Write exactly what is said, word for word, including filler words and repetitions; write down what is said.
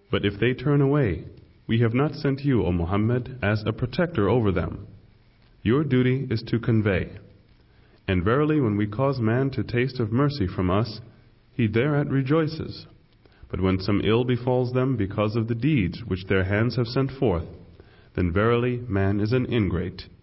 But if they turn away, we have not sent you, O Muhammad, as a protector over them. Your duty is to convey. And verily, when we cause man to taste of mercy from us, he thereat rejoices. But when some ill befalls them because of the deeds which their hands have sent forth, then verily man is an ingrate.